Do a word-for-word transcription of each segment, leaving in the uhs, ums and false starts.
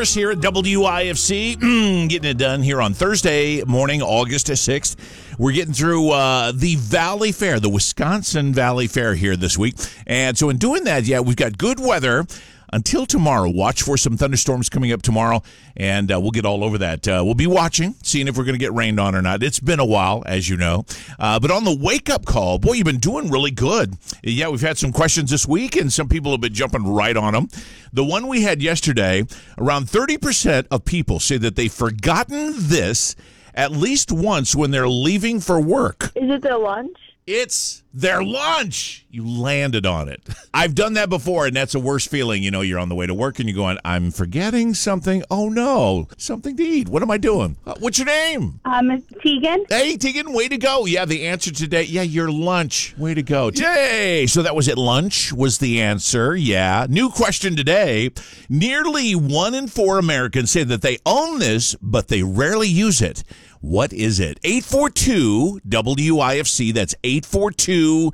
Here at W I F C, getting it done here on Thursday morning, August sixth. We're getting through uh, the Valley Fair, the Wisconsin Valley Fair here this week. And so in doing that, yeah, we've got good weather until tomorrow. Watch for some thunderstorms coming up tomorrow, and uh, we'll get all over that. Uh, we'll be watching, seeing if we're going to get rained on or not. It's been a while, as you know. Uh, but on the wake-up call, boy, you've been doing really good. Yeah, we've had some questions this week, and some people have been jumping right on them. The one we had yesterday, around thirty percent of people say that they've forgotten this at least once when they're leaving for work. Is it their lunch? It's their lunch. You landed on it. I've done that before, and that's a worse feeling. You know, you're on the way to work, and you're going, I'm forgetting something. Oh, no, something to eat. What am I doing? Uh, what's your name? Um, it's Tegan. Hey, Tegan, way to go. Yeah, the answer today, yeah, your lunch. Way to go. Yay! So that was it. Lunch was the answer. Yeah. New question today. Nearly one in four Americans say that they own this, but they rarely use it. What is it? eight four two W I F C. That's eight four two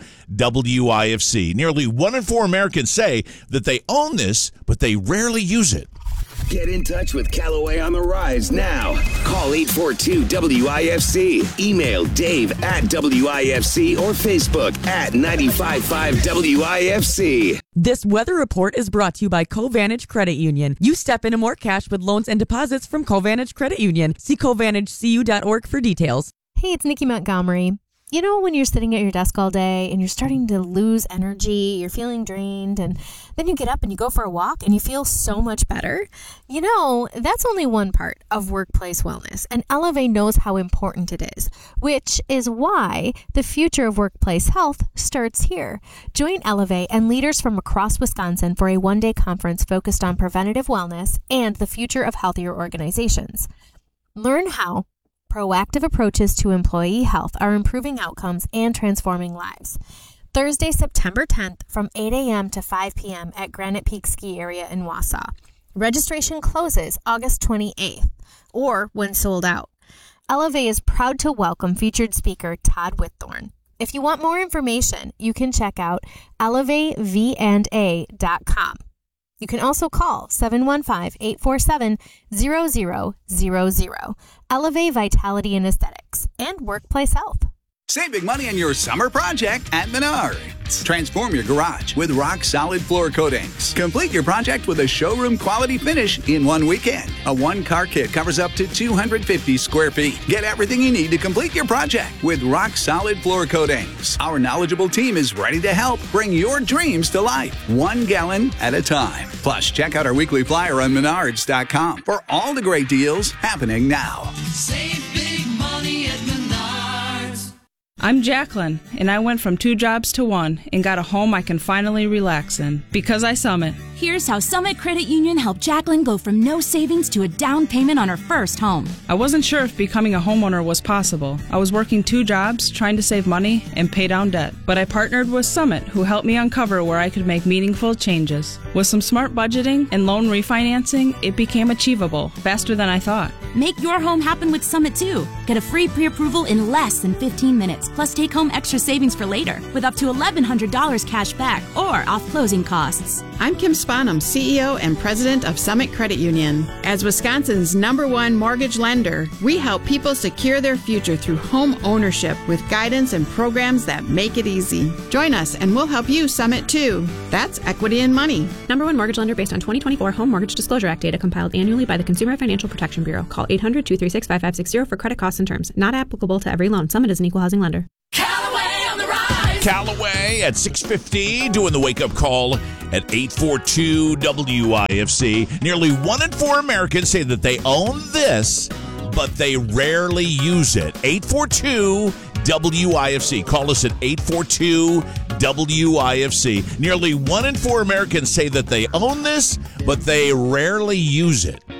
W I F C. Nearly one in four Americans say that they own this, but they rarely use it. Get in touch with Callaway on the Rise now. Call eight four two W I F C. Email Dave at W I F C or Facebook at nine five five W I F C. This weather report is brought to you by Covantage Credit Union. You step into more cash with loans and deposits from Covantage Credit Union. See Covantage C U dot org for details. Hey, it's Nikki Montgomery. You know, when you're sitting at your desk all day and you're starting to lose energy, you're feeling drained, and then you get up and you go for a walk and you feel so much better? You know, that's only one part of workplace wellness, and Elevate knows how important it is, which is why the future of workplace health starts here. Join Elevate and leaders from across Wisconsin for a one-day conference focused on preventative wellness and the future of healthier organizations. Learn how proactive approaches to employee health are improving outcomes and transforming lives. Thursday, September tenth from eight a.m. to five p.m. at Granite Peak Ski Area in Wausau. Registration closes August twenty-eighth or when sold out. Elevate is proud to welcome featured speaker Todd Whitthorne. If you want more information, you can check out elevate v and a dot com. You can also call seven one five, eight four seven, zero zero zero zero. Elevate Vitality and Aesthetics and Workplace Health. Save big money on your summer project at Menards. Transform your garage with rock-solid floor coatings. Complete your project with a showroom-quality finish in one weekend. A one-car kit covers up to two hundred fifty square feet. Get everything you need to complete your project with rock-solid floor coatings. Our knowledgeable team is ready to help bring your dreams to life, one gallon at a time. Plus, check out our weekly flyer on menards dot com for all the great deals happening now. Save big money at Menards. I'm Jacqueline, and I went from two jobs to one and got a home I can finally relax in because I Summit. Here's how Summit Credit Union helped Jacqueline go from no savings to a down payment on her first home. I wasn't sure if becoming a homeowner was possible. I was working two jobs, trying to save money and pay down debt. But I partnered with Summit, who helped me uncover where I could make meaningful changes. With some smart budgeting and loan refinancing, it became achievable faster than I thought. Make your home happen with Summit, too. Get a free pre-approval in less than fifteen minutes, plus take home extra savings for later with up to eleven hundred dollars cash back or off closing costs. I'm Kim Sponham, C E O and President of Summit Credit Union. As Wisconsin's number one mortgage lender, we help people secure their future through home ownership with guidance and programs that make it easy. Join us and we'll help you Summit too. That's equity in money. Number one mortgage lender based on twenty twenty-four Home Mortgage Disclosure Act data compiled annually by the Consumer Financial Protection Bureau. Call eight hundred, two three six, five five six zero for credit costs and terms. Not applicable to every loan. Summit is an equal housing lender. Callaway on the Rise. Callaway at six fifty, doing the wake-up call at eight four two W I F C. Nearly one in four Americans say that they own this, but they rarely use it. eight four two W I F C. Call us at eight four two W I F C. Nearly one in four Americans say that they own this, but they rarely use it.